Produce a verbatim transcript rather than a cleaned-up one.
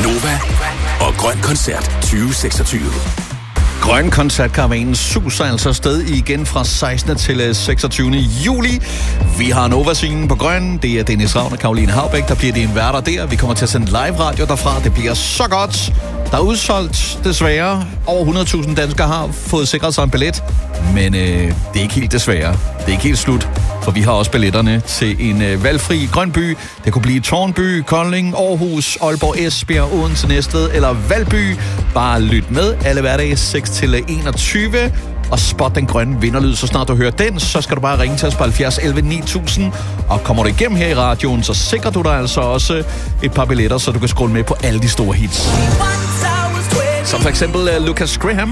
Nova og Grøn Koncert tyve seksogtyve. Grøn Koncertkaravanen suser altså afsted igen fra sekstende til seksogtyvende juli. Vi har Nova-scenen på Grøn. Det er Dennis Ravn og Caroline Haubæk, der bliver dine værter der. Vi kommer til at sende live radio derfra. Det bliver så godt. Der er udsolgt, desværre. Over hundrede tusind danskere har fået sikret sig en billet. Men øh, det er ikke helt desværre. Det er ikke helt slut, for vi har også billetterne til en øh, valgfri grøn by. Det kunne blive Tårnby, Kolding, Aarhus, Aalborg, Esbjerg, Odense, Næstved eller Valby. Bare lyt med alle hverdage seks til enogtyve. Og spot den grønne vinderlyd. Så snart du hører den, så skal du bare ringe til os på halvfjerds elleve ni tusind. Og kommer du igennem her i radioen, så sikrer du dig altså også et par billetter, så du kan scrolle med på alle de store hits. Som for eksempel uh, Lucas Graham.